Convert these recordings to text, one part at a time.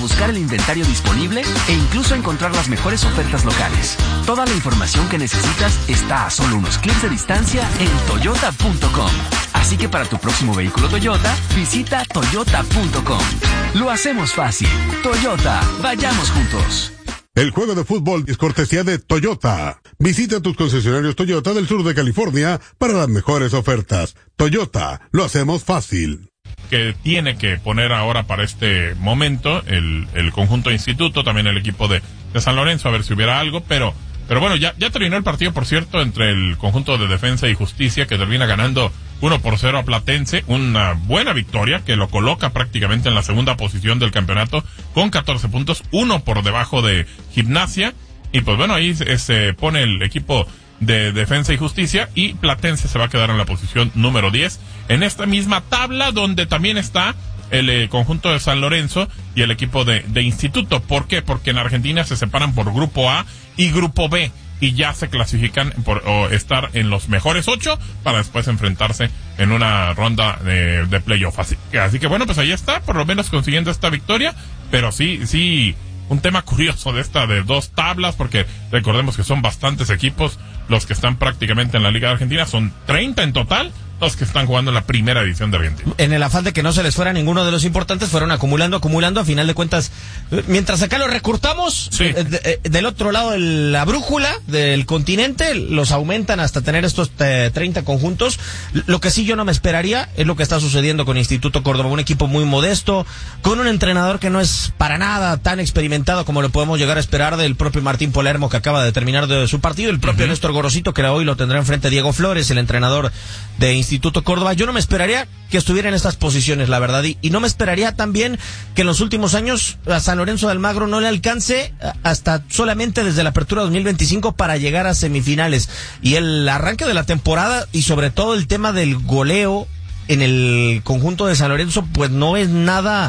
buscar el inventario disponible e incluso encontrar las mejores ofertas locales. Toda la información que necesitas está a solo unos clics de distancia en toyota.com. Así que para tu próximo vehículo Toyota, visita toyota.com. Lo hacemos fácil. Toyota, vayamos juntos. El juego de fútbol es cortesía de Toyota. Visita tus concesionarios Toyota del sur de California para las mejores ofertas. Toyota, lo hacemos fácil. Que tiene que poner ahora para este momento el conjunto de Instituto, también el equipo de San Lorenzo, a ver si hubiera algo, pero bueno, ya terminó el partido, por cierto, entre el conjunto de Defensa y Justicia, que termina ganando 1-0 a Platense, una buena victoria que lo coloca prácticamente en la segunda posición del campeonato con 14 puntos, uno por debajo de Gimnasia, y pues bueno, ahí se pone el equipo de Defensa y Justicia, y Platense se va a quedar en la posición número 10 en esta misma tabla, donde también está el conjunto de San Lorenzo y el equipo de Instituto. ¿Por qué? Porque en Argentina se separan por grupo A y grupo B, y ya se clasifican por estar en los mejores 8 para después enfrentarse en una ronda de playoff. Así que bueno, pues ahí está, por lo menos consiguiendo esta victoria, pero sí, un tema curioso de dos tablas, porque recordemos que son bastantes equipos los que están prácticamente en la Liga de Argentina, son 30 en total los que están jugando en la primera división de Argentina. En el afán de que no se les fuera ninguno de los importantes, fueron acumulando, a final de cuentas, mientras acá los recortamos, sí. Del otro lado de la brújula del continente, los aumentan hasta tener estos 30 conjuntos. Lo que sí yo no me esperaría es lo que está sucediendo con Instituto Córdoba, un equipo muy modesto, con un entrenador que no es para nada tan experimentado como lo podemos llegar a esperar del propio Martín Palermo, que acaba de terminar de su partido, el propio Néstor Gorosito, que hoy lo tendrá enfrente Diego Flores, el entrenador de Instituto Córdoba. Yo no me esperaría que estuviera en estas posiciones, la verdad, y no me esperaría también que en los últimos años a San Lorenzo de Almagro no le alcance hasta solamente desde la apertura 2025 para llegar a semifinales, y el arranque de la temporada y sobre todo el tema del goleo en el conjunto de San Lorenzo pues no es nada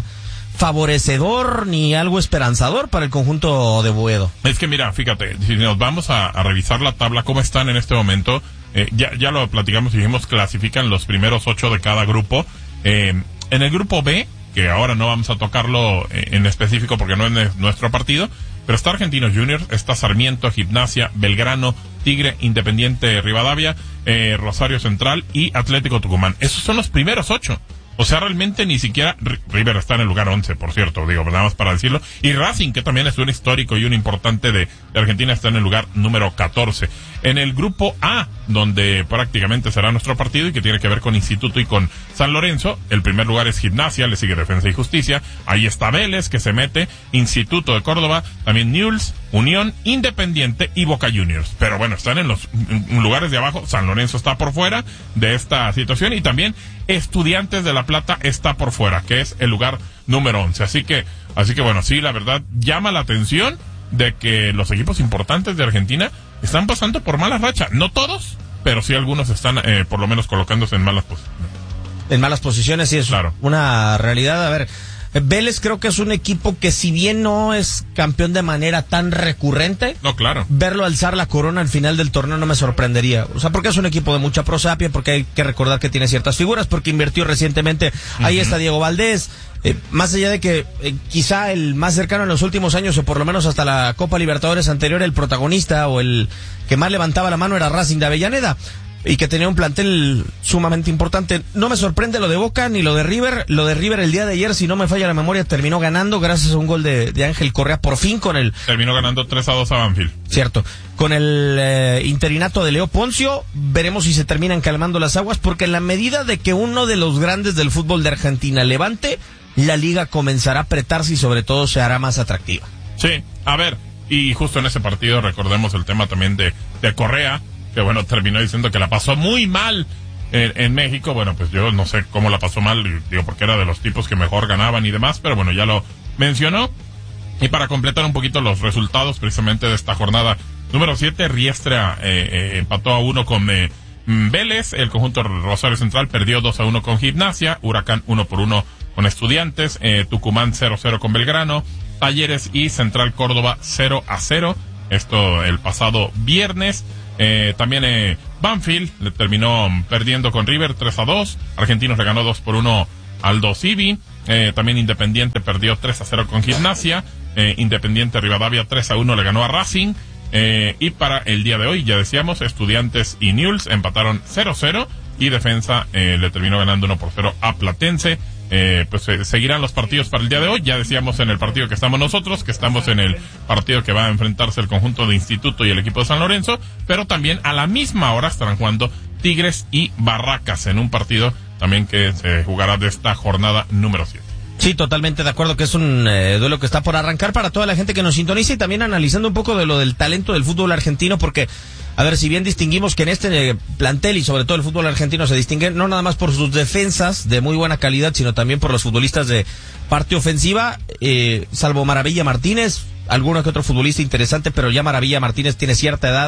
favorecedor ni algo esperanzador para el conjunto de Boedo. Es que mira, fíjate, si nos vamos a revisar la tabla, cómo están en este momento, ya lo platicamos y dijimos, clasifican los primeros 8 de cada grupo. En el grupo B, que ahora no vamos a tocarlo en específico porque no es nuestro partido, pero está Argentinos Juniors, está Sarmiento, Gimnasia, Belgrano, Tigre, Independiente Rivadavia, Rosario Central y Atlético Tucumán. Esos son los primeros 8. O sea, realmente ni siquiera River está en el lugar 11, por cierto, digo, nada más para decirlo. Y Racing, que también es un histórico y un importante de Argentina, está en el lugar número 14. En el grupo A, donde prácticamente será nuestro partido y que tiene que ver con Instituto y con San Lorenzo, el primer lugar es Gimnasia, le sigue Defensa y Justicia. Ahí está Vélez, que se mete, Instituto de Córdoba, también Newell's, Unión, Independiente y Boca Juniors. Pero bueno, están en los lugares de abajo. San Lorenzo está por fuera de esta situación, y también Estudiantes de La Plata está por fuera, que es el lugar número 11. Así que bueno, sí, la verdad llama la atención de que los equipos importantes de Argentina están pasando por mala racha. No todos, pero sí algunos están por lo menos colocándose en malas posiciones. En malas posiciones, sí, es claro. Una realidad. A ver, Vélez creo que es un equipo que, si bien no es campeón de manera tan recurrente, no, claro, verlo alzar la corona al final del torneo no me sorprendería. O sea, porque es un equipo de mucha prosapia, porque hay que recordar que tiene ciertas figuras, porque invirtió recientemente. Ahí está Diego Valdés. Más allá de que quizá el más cercano en los últimos años, o por lo menos hasta la Copa Libertadores anterior, el protagonista o el que más levantaba la mano era Racing de Avellaneda, y que tenía un plantel sumamente importante. No me sorprende lo de Boca ni lo de River. Lo de River el día de ayer, si no me falla la memoria, terminó ganando gracias a un gol de Ángel Correa, por fin terminó ganando 3-2 a Banfield. Cierto. Con el interinato de Leo Poncio, veremos si se terminan calmando las aguas, porque en la medida de que uno de los grandes del fútbol de Argentina levante, la liga comenzará a apretarse y sobre todo se hará más atractiva. Sí, a ver, y justo en ese partido recordemos el tema también de Correa, que bueno, terminó diciendo que la pasó muy mal en México. Bueno, pues yo no sé cómo la pasó mal, digo, porque era de los tipos que mejor ganaban y demás, pero bueno, ya lo mencionó. Y para completar un poquito los resultados precisamente de esta jornada número 7, Riestra empató a 1 con Vélez, el conjunto Rosario Central perdió 2-1 con Gimnasia, Huracán 1-1 con Estudiantes, Tucumán 0-0 con Belgrano, Talleres y Central Córdoba 0-0, esto el pasado viernes. También Banfield le terminó perdiendo con River 3-2, Argentinos le ganó 2-1 al Aldo Civi, También Independiente perdió 3-0 con Gimnasia. Independiente Rivadavia 3-1 le ganó a Racing. Y para el día de hoy, ya decíamos, Estudiantes y Newell's empataron 0-0 y Defensa le terminó ganando 1-0 a Platense. Seguirán los partidos para el día de hoy. Ya decíamos en el partido que estamos nosotros, que estamos en el partido que va a enfrentarse el conjunto de Instituto y el equipo de San Lorenzo, pero también a la misma hora estarán jugando Tigres y Barracas en un partido también que se jugará de esta jornada número 7. Sí, totalmente de acuerdo que es un duelo que está por arrancar para toda la gente que nos sintoniza, y también analizando un poco de lo del talento del fútbol argentino, porque, a ver, si bien distinguimos que en este plantel y sobre todo el fútbol argentino se distingue no nada más por sus defensas de muy buena calidad, sino también por los futbolistas de parte ofensiva, salvo Maravilla Martínez, alguno que otro futbolista interesante, pero ya Maravilla Martínez tiene cierta edad,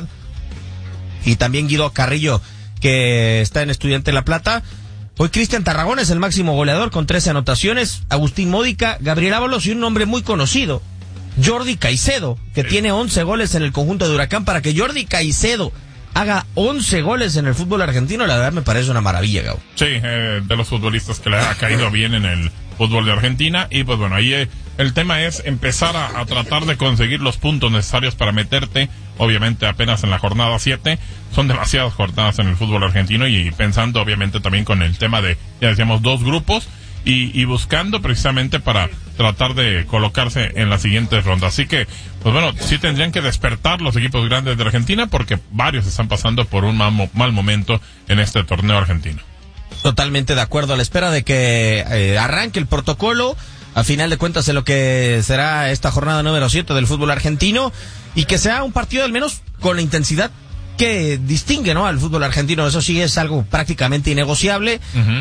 y también Guido Carrillo, que está en Estudiante de La Plata. Hoy Cristian Tarragona es el máximo goleador con 13 anotaciones, Agustín Módica, Gabriel Ábalos y un nombre muy conocido, Jordi Caicedo, que tiene 11 goles en el conjunto de Huracán. Para que Jordi Caicedo haga 11 goles en el fútbol argentino, la verdad me parece una maravilla, Gabo. Sí, de los futbolistas que le ha caído bien en el fútbol de Argentina. Y pues bueno, ahí el tema es empezar a tratar de conseguir los puntos necesarios para meterte, obviamente apenas en la jornada 7, son demasiadas jornadas en el fútbol argentino, y pensando obviamente también con el tema de, ya decíamos, 2 grupos, y buscando precisamente para tratar de colocarse en las siguientes rondas. Así que, pues bueno, sí tendrían que despertar los equipos grandes de Argentina, porque varios están pasando por un mal momento en este torneo argentino. Totalmente de acuerdo, a la espera de que arranque el protocolo, a final de cuentas, en lo que será esta jornada número 7 del fútbol argentino, y que sea un partido al menos con la intensidad que distingue, ¿no?, al fútbol argentino. Eso sí es algo prácticamente innegociable.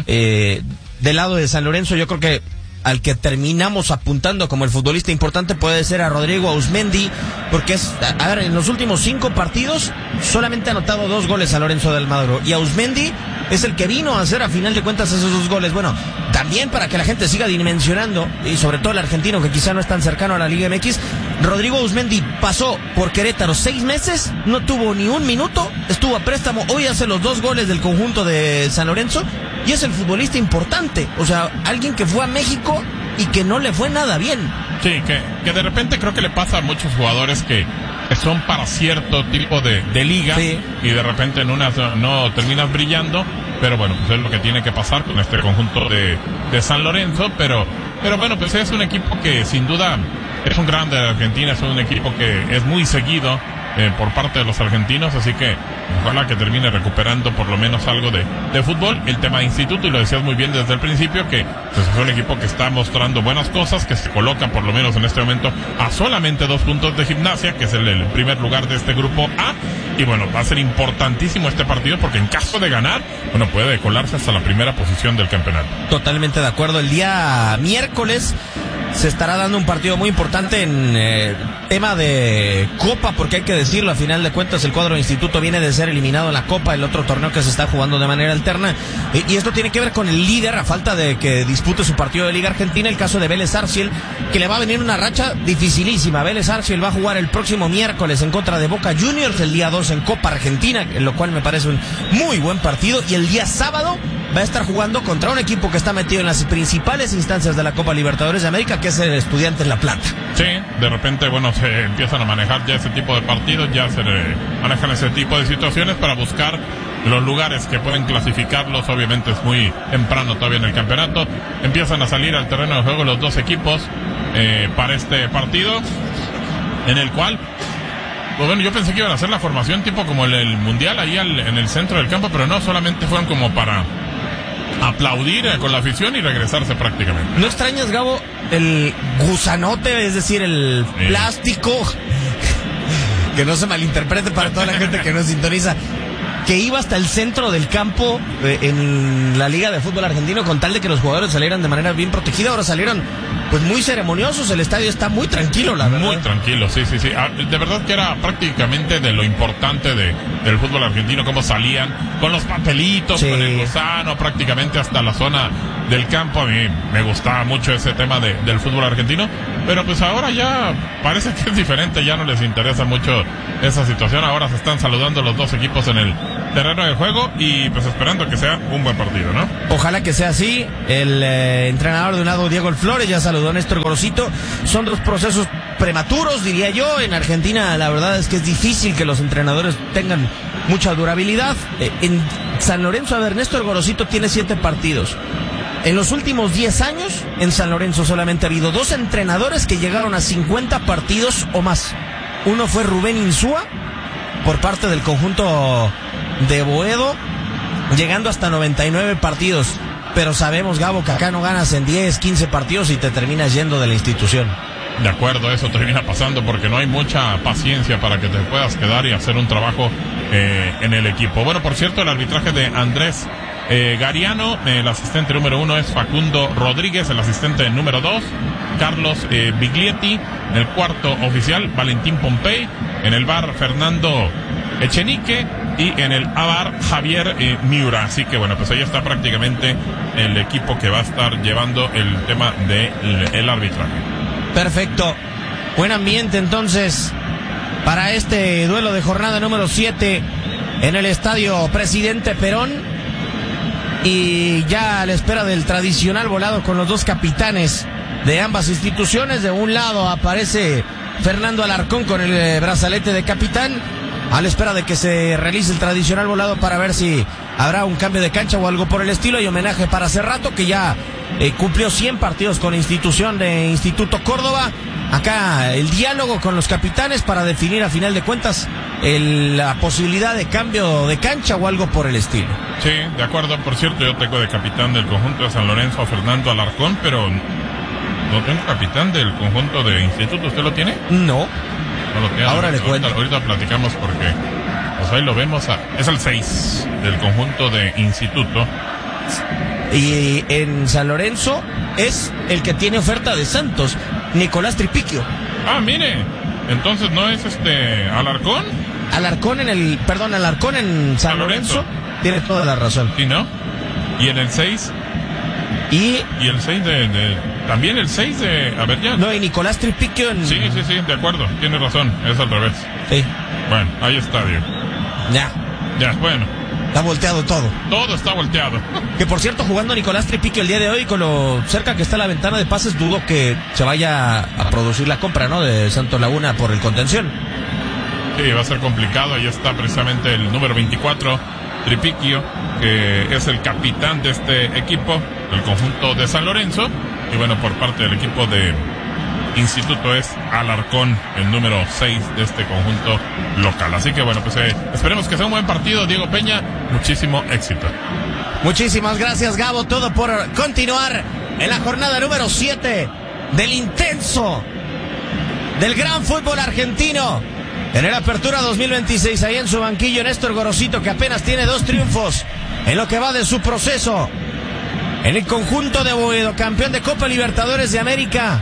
Del lado de San Lorenzo, yo creo que al que terminamos apuntando como el futbolista importante puede ser a Rodrigo Auzmendi, porque es, a ver, en los últimos 5 partidos solamente ha anotado 2 goles a Lorenzo de Almagro, y Auzmendi es el que vino a hacer a final de cuentas esos 2 goles. Bueno, también para que la gente siga dimensionando, y sobre todo el argentino que quizá no es tan cercano a la Liga MX, Rodrigo Auzmendi pasó por Querétaro 6 meses, no tuvo ni un minuto, estuvo a préstamo, hoy hace los 2 goles del conjunto de San Lorenzo, y es el futbolista importante, o sea, alguien que fue a México y que no le fue nada bien. Sí, que de repente creo que le pasa a muchos jugadores que son para cierto tipo de liga, sí, y de repente en una no terminas brillando, pero bueno, pues es lo que tiene que pasar con este conjunto de San Lorenzo, pero bueno, pues es un equipo que sin duda es un grande de Argentina, es un equipo que es muy seguido por parte de los argentinos, así que ojalá que termine recuperando por lo menos algo de fútbol. El tema de Instituto, y lo decías muy bien desde el principio, que pues es un equipo que está mostrando buenas cosas, que se coloca por lo menos en este momento a solamente 2 puntos de Gimnasia, que es el primer lugar de este grupo A, y bueno, va a ser importantísimo este partido, porque en caso de ganar, bueno, puede colarse hasta la primera posición del campeonato. Totalmente de acuerdo. El día miércoles se estará dando un partido muy importante en tema de Copa, porque hay que decirlo, a final de cuentas el cuadro de Instituto viene de ser eliminado en la Copa, el otro torneo que se está jugando de manera alterna, y esto tiene que ver con el líder, a falta de que dispute su partido de Liga Argentina, el caso de Vélez Sarsfield, que le va a venir una racha dificilísima. Vélez Sarsfield va a jugar el próximo miércoles en contra de Boca Juniors, el día 2 en Copa Argentina, en lo cual me parece un muy buen partido, y el día sábado va a estar jugando contra un equipo que está metido en las principales instancias de la Copa Libertadores de América, que es el Estudiante de La Plata. Sí, de repente, bueno, se empiezan a manejar ya ese tipo de partidos, ya se manejan ese tipo de situaciones para buscar los lugares que pueden clasificarlos. Obviamente es muy temprano todavía en el campeonato. Empiezan a salir al terreno de juego los 2 equipos para este partido, en el cual, pues bueno, yo pensé que iban a hacer la formación tipo como el Mundial ahí en el centro del campo, pero no, solamente fueron como para aplaudir con la afición y regresarse prácticamente. ¿No extrañas, Gabo, el gusanote, es decir, el plástico, que no se malinterprete para toda la gente que nos sintoniza, que iba hasta el centro del campo en la Liga de Fútbol Argentino con tal de que los jugadores salieran de manera bien protegida? Ahora salieron pues muy ceremoniosos, el estadio está muy tranquilo, la verdad. Muy tranquilo, sí. De verdad que era prácticamente de lo importante del fútbol argentino, cómo salían con los papelitos, sí, con el gusano, prácticamente hasta la zona del campo. A mí me gustaba mucho ese tema del fútbol argentino, pero pues ahora ya parece que es diferente, ya no les interesa mucho esa situación. Ahora se están saludando los 2 equipos en el terreno de juego y pues esperando que sea un buen partido, ¿no? Ojalá que sea así. El entrenador de un lado, Diego Flores, ya saludó a Néstor Gorosito. Son dos procesos prematuros, diría yo. En Argentina la verdad es que es difícil que los entrenadores tengan mucha durabilidad. En San Lorenzo, a ver, Néstor Gorosito tiene 7 partidos. En los últimos 10 años, en San Lorenzo solamente ha habido 2 entrenadores que llegaron a 50 partidos o más. Uno fue Rubén Insúa, por parte del conjunto de Boedo, llegando hasta 99 partidos. Pero sabemos, Gabo, que acá no ganas en 10, 15 partidos y te terminas yendo de la institución. De acuerdo, eso termina pasando porque no hay mucha paciencia para que te puedas quedar y hacer un trabajo en el equipo. Bueno, por cierto, el arbitraje de Andrés Gariano, el asistente número 1 es Facundo Rodríguez, el asistente número 2, Carlos Biglietti, en el cuarto oficial, Valentín Pompey, en el VAR, Fernando Echenique, y en el AVAR, Javier Miura. Así que bueno, pues ahí está prácticamente el equipo que va a estar llevando el tema del arbitraje. Perfecto. Buen ambiente entonces para este duelo de jornada número 7 en el estadio Presidente Perón. Y ya a la espera del tradicional volado con los dos capitanes de ambas instituciones. De un lado aparece Fernando Alarcón con el brazalete de capitán, a la espera de que se realice el tradicional volado para ver si habrá un cambio de cancha o algo por el estilo. Y homenaje para Cerrato, que ya cumplió 100 partidos con la institución de Instituto Córdoba. Acá el diálogo con los capitanes para definir a final de cuentas la posibilidad de cambio de cancha o algo por el estilo. Sí, de acuerdo. Por cierto, yo tengo de capitán del conjunto de San Lorenzo a Fernando Alarcón, pero no tengo capitán del conjunto de Instituto. ¿Usted lo tiene? No. No lo tiene. Ahora le cuento. Ahorita platicamos porque pues ahí lo vemos. Es el 6 del conjunto de Instituto. Y en San Lorenzo es el que tiene oferta de Santos, Nicolás Tripiquio. Ah, mire, entonces no es Alarcón. Alarcón en San Lorenzo. Tiene toda la razón. Sí, ¿no? Y en el 6. Y el 6 también el 6 de... A ver, ya. No, y Nicolás Tripiquio en... Sí, de acuerdo. Tiene razón. Es al revés. Sí. Bueno, ahí está, Diego. Ya, bueno. Está volteado todo. Todo está volteado. Que por cierto, jugando Nicolás Tripiquio el día de hoy, con lo cerca que está la ventana de pases, dudo que se vaya a producir la compra, ¿no?, de Santos Laguna por el contención. Sí, va a ser complicado. Ahí está precisamente el número 24, Tripiquio, que es el capitán de este equipo, del conjunto de San Lorenzo. Y bueno, por parte del equipo de Instituto es Alarcón, el número 6 de este conjunto local. Así que bueno, pues esperemos que sea un buen partido. Diego Peña, muchísimo éxito. Muchísimas gracias, Gabo. Todo por continuar en la jornada número 7 del intenso, del gran fútbol argentino. En el Apertura 2026, ahí en su banquillo, Néstor Gorosito, que apenas tiene 2 triunfos en lo que va de su proceso en el conjunto de Boedo, campeón de Copa Libertadores de América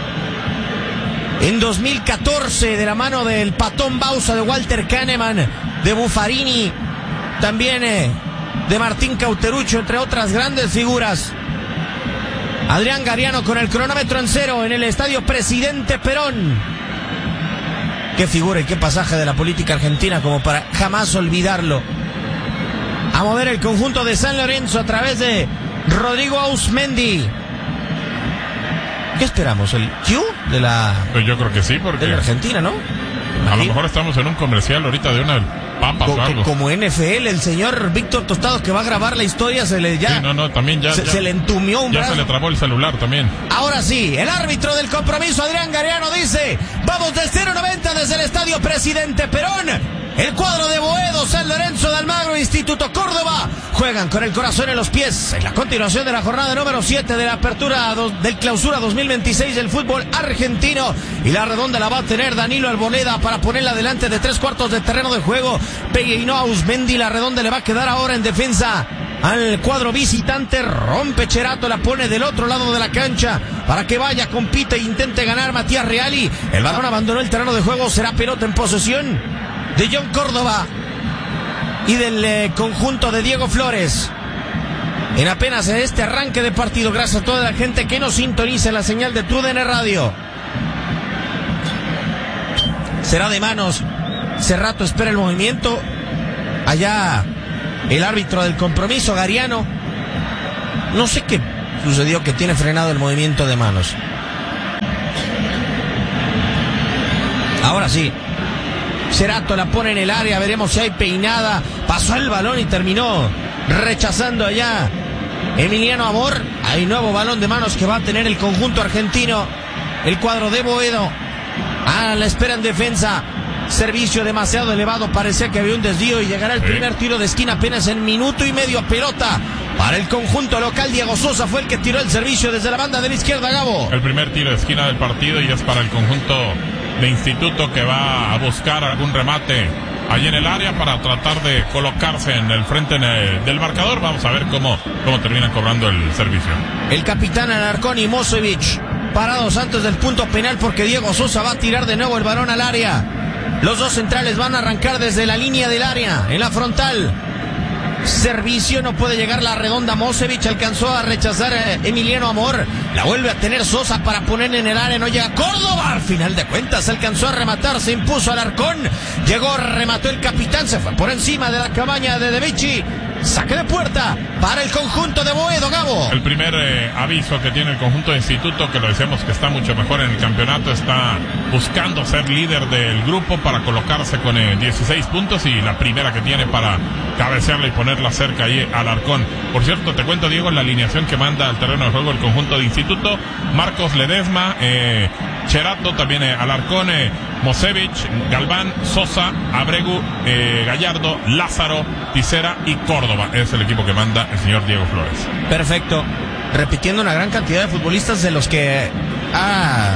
en 2014, de la mano del Patón Bausa, de Walter Kahneman, de Buffarini, también de Martín Cauterucho, entre otras grandes figuras. Adrián Gariano con el cronómetro en 0 en el estadio Presidente Perón. Qué figura y qué pasaje de la política argentina como para jamás olvidarlo. A mover el conjunto de San Lorenzo a través de Rodrigo Auzmendi. ¿Qué esperamos? ¿El Q de la... Pues yo creo que sí, porque... de la Argentina, ¿no? A lo mejor estamos en un comercial ahorita de una papas o algo. Como NFL, el señor Víctor Tostados, que va a grabar la historia, se le ya... Sí, también ya... Se le entumió un brazo. Ya se le trabó el celular también. Ahora sí, el árbitro del compromiso, Adrián Gariano, dice: vamos de 0-90 desde el estadio Presidente Perón. El cuadro de Boedo, San Lorenzo de Almagro, Instituto Córdoba, juegan con el corazón en los pies en la continuación de la jornada número 7 de la Apertura del Clausura 2026 del fútbol argentino. Y la redonda la va a tener Danilo Arboleda para ponerla delante de 3/4 de terreno de juego. Pegueino Auzmendi, la redonda le va a quedar ahora en defensa al cuadro visitante. Rompe Cherato, la pone del otro lado de la cancha para que vaya, compite e intente ganar Matías Reali. El balón abandonó el terreno de juego, será pelota en posesión de John Córdoba y del conjunto de Diego Flores. En apenas este arranque de partido, gracias a toda la gente que nos sintoniza en la señal de TUDN Radio. Será de manos. Cerrato espera el movimiento allá el árbitro del compromiso, Gariano. No sé qué sucedió, que tiene frenado el movimiento de manos. Ahora sí, Cerato la pone en el área, veremos si hay peinada. Pasó el balón y terminó rechazando allá Emiliano Amor. Hay nuevo balón de manos que va a tener el conjunto argentino, el cuadro de Boedo. A la espera en defensa. Servicio demasiado elevado, parecía que había un desvío y llegará el primer tiro de esquina apenas en minuto y medio. Pelota para el conjunto local. Diego Sosa fue el que tiró el servicio desde la banda de la izquierda, Gabo. El primer tiro de esquina del partido y es para el conjunto de Instituto, que va a buscar algún remate allí en el área para tratar de colocarse en el frente del marcador. Vamos a ver cómo terminan cobrando el servicio. El capitán Alarcón y Mosevic parados antes del punto penal, porque Diego Sosa va a tirar de nuevo el balón al área. Los dos centrales van a arrancar desde la línea del área, en la frontal. Servicio, no puede llegar la redonda. Mosevic alcanzó a rechazar Emiliano Amor. La vuelve a tener Sosa para poner en el área. No llega Córdoba. Al final de cuentas alcanzó a rematar. Se impuso Alarcón. Llegó, remató el capitán. Se fue por encima de la cabaña de De Vicci. Saque de puerta para el conjunto de Boedo, Gabo. El primer aviso que tiene el conjunto de Instituto, que lo decíamos que está mucho mejor en el campeonato, está buscando ser líder del grupo para colocarse con 16 puntos y la primera que tiene para cabecearla y ponerla cerca ahí al Alarcón. Por cierto, te cuento, Diego, la alineación que manda al terreno de juego el conjunto de Instituto: Marcos Ledesma, Cerato, también Alarcón, Mosevic, Galván, Sosa, Abregu, Gallardo, Lázaro, Tisera y Córdoba. Es el equipo que manda el señor Diego Flores. Perfecto. Repitiendo una gran cantidad de futbolistas de los que ha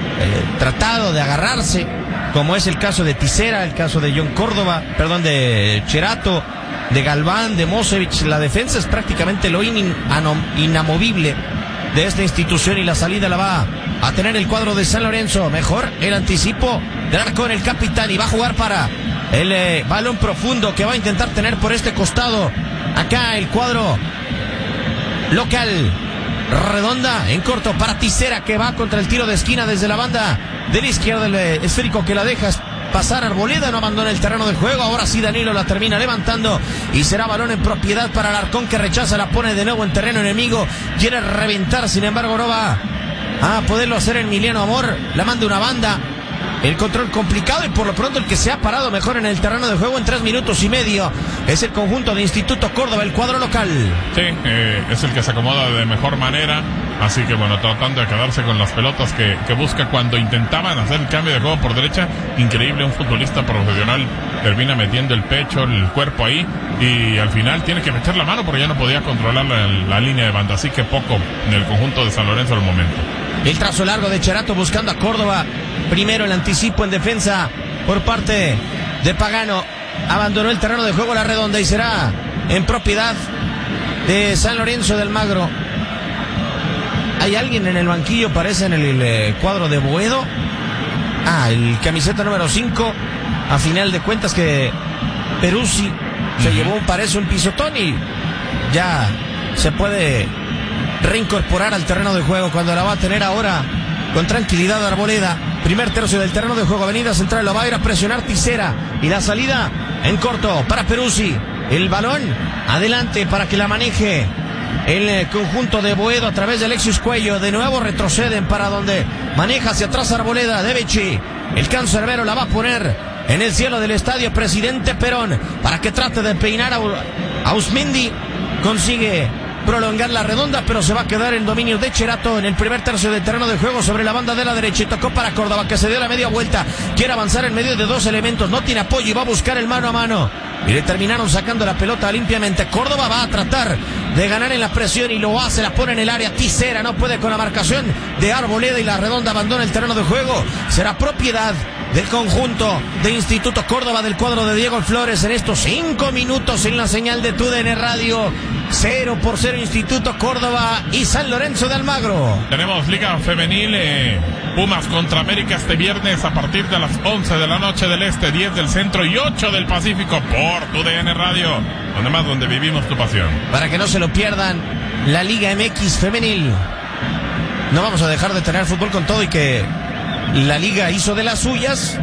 tratado de agarrarse, como es el caso de Tisera, el caso de John Córdoba, de Cerato, de Galván, de Mosevic. La defensa es prácticamente lo inamovible de esta institución, y la salida la va a tener el cuadro de San Lorenzo. Mejor el anticipo de Alarcón, el capitán, y va a jugar para el balón profundo que va a intentar tener por este costado acá el cuadro local. Redonda en corto para Tisera, que va contra el tiro de esquina desde la banda de la izquierda. El esférico que la deja pasar. Arboleda no abandona el terreno de juego. Ahora sí Danilo la termina levantando y será balón en propiedad para Alarcón, que rechaza, la pone de nuevo en terreno enemigo. Quiere reventar, sin embargo no va a poderlo hacer Emiliano Amor. La manda una banda. El control complicado, y por lo pronto el que se ha parado mejor en el terreno de juego en 3 minutos y medio es el conjunto de Instituto Córdoba, el cuadro local. Sí, es el que se acomoda de mejor manera. Así que bueno, tratando de quedarse con las pelotas que busca. Cuando intentaban hacer el cambio de juego por derecha, increíble, un futbolista profesional termina metiendo el pecho, el cuerpo ahí, y al final tiene que meter la mano porque ya no podía controlar la línea de banda. Así que poco en el conjunto de San Lorenzo al momento. El trazo largo de Cerato buscando a Córdoba. Primero el anticipo en defensa por parte de Pagano. Abandonó el terreno de juego la redonda y será en propiedad de San Lorenzo de Almagro. Hay alguien en el banquillo, parece, en el cuadro de Boedo. El camiseta número 5. A final de cuentas que Peruzzi se llevó, parece, un pisotón, y ya se puede reincorporar al terreno de juego cuando la va a tener ahora con tranquilidad Arboleda. Primer tercio del terreno de juego, avenida central, lo va a ir a presionar Tisera, y la salida en corto para Peruzzi. El balón adelante para que la maneje el conjunto de Boedo a través de Alexius Cuello. De nuevo retroceden para donde maneja hacia atrás Arboleda. De Vicci, el cancerbero, la va a poner en el cielo del estadio Presidente Perón para que trate de peinar a Usmendi. Consigue prolongar la redonda, pero se va a quedar en dominio de Cerato en el primer tercio del terreno de juego sobre la banda de la derecha, y tocó para Córdoba, que se dio la media vuelta. Quiere avanzar en medio de dos elementos, no tiene apoyo y va a buscar el mano a mano, y le terminaron sacando la pelota limpiamente. Córdoba va a tratar de ganar en la presión y lo hace, la pone en el área. Tisera no puede con la marcación de Arboleda y la redonda abandona el terreno de juego. Será propiedad del conjunto de Instituto Córdoba, del cuadro de Diego Flores, en estos 5 minutos en la señal de TUDN Radio. 0-0 Instituto Córdoba y San Lorenzo de Almagro. Tenemos Liga Femenil, Pumas contra América este viernes a partir de las 11 de la noche del Este, 10 del Centro y 8 del Pacífico por TUDN Radio, donde vivimos tu pasión. Para que no se lo pierdan, la Liga MX Femenil. No vamos a dejar de tener fútbol con todo y que la Liga hizo de las suyas.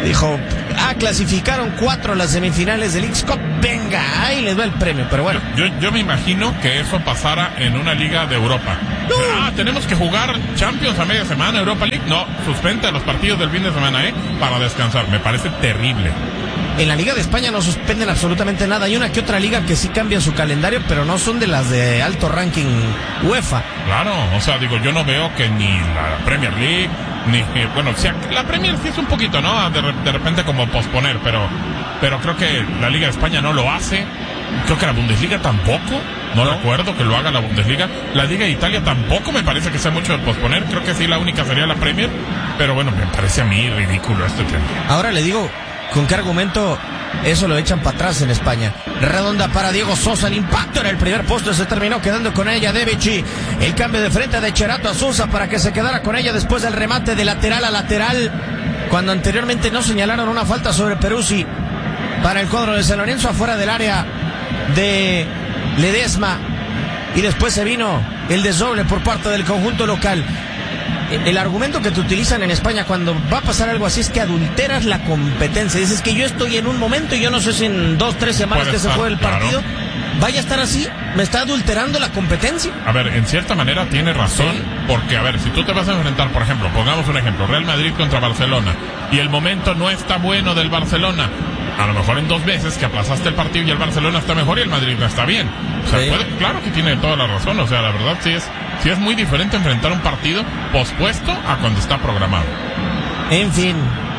dijo, clasificaron 4 a las semifinales del X-Cup, venga, ahí les va el premio, pero bueno. Yo me imagino que eso pasara en una liga de Europa. No. Tenemos que jugar Champions a media semana, Europa League. No, suspende los partidos del fin de semana, para descansar. Me parece terrible. En la Liga de España no suspenden absolutamente nada. Hay una que otra liga que sí cambia su calendario, pero no son de las de alto ranking UEFA. Claro, o sea, digo, yo no veo que ni la Premier League, ni la Premier sí es un poquito, ¿no? De repente como posponer, pero creo que la Liga de España no lo hace. Creo que la Bundesliga tampoco. No recuerdo que lo haga la Bundesliga. La Liga de Italia tampoco me parece que sea mucho de posponer. Creo que sí, la única sería la Premier. Pero bueno, me parece a mí ridículo este tema. Ahora le digo, ¿con qué argumento eso lo echan para atrás en España? Redonda para Diego Sosa, el impacto en el primer poste, se terminó quedando con ella Devici. El cambio de frente de Cerato a Sosa para que se quedara con ella después del remate de lateral a lateral, cuando anteriormente no señalaron una falta sobre Peruzzi para el cuadro de San Lorenzo afuera del área de Ledesma, y después se vino el desdoble por parte del conjunto local. El argumento que te utilizan en España cuando va a pasar algo así es que adulteras la competencia. Dices que yo estoy en un momento y yo no sé si en 2-3 semanas que se fue el partido, vaya a estar así. ¿Me está adulterando la competencia? A ver, en cierta manera tiene razón, porque, a ver, si tú te vas a enfrentar, por ejemplo, pongamos un ejemplo, Real Madrid contra Barcelona, y el momento no está bueno del Barcelona, a lo mejor en 2 veces que aplazaste el partido y el Barcelona está mejor y el Madrid no está bien. O sea, claro que tiene toda la razón. O sea, la verdad sí es muy diferente enfrentar un partido pospuesto a cuando está programado. En fin,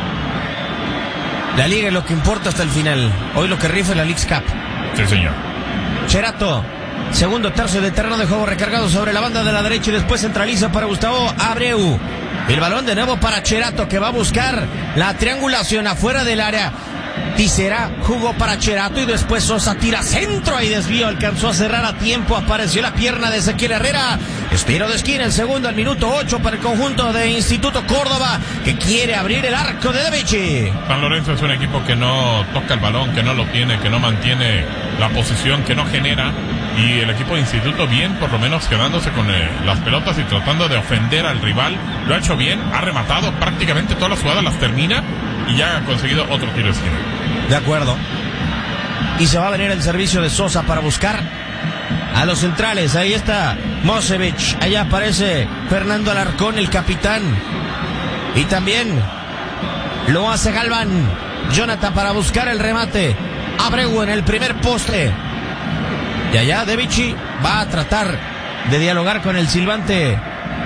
la liga es lo que importa hasta el final. Hoy lo que rifa es la Leagues Cup. Sí, señor. Cerato, segundo tercio de terreno de juego recargado sobre la banda de la derecha y después centraliza para Gustavo Abreu. El balón de nuevo para Cerato, que va a buscar la triangulación afuera del área. Tisera jugó para Cerato y después Sosa tira centro y desvío, alcanzó a cerrar a tiempo, apareció la pierna de Ezequiel Herrera, estiro de esquina, el segundo al minuto 8 para el conjunto de Instituto Córdoba, que quiere abrir el arco de Devici. San Lorenzo es un equipo que no toca el balón, que no lo tiene, que no mantiene la posición, que no genera, y el equipo de Instituto bien, por lo menos quedándose con las pelotas y tratando de ofender al rival. Lo ha hecho bien, ha rematado prácticamente todas las jugadas, las termina y ya ha conseguido otro tiro de esquina. De acuerdo. Y se va a venir el servicio de Sosa para buscar a los centrales. Ahí está Mosevic. Allá aparece Fernando Alarcón, el capitán. Y también lo hace Galván. Jonathan para buscar el remate. Abreu en el primer poste. Y allá Devici va a tratar de dialogar con el silbante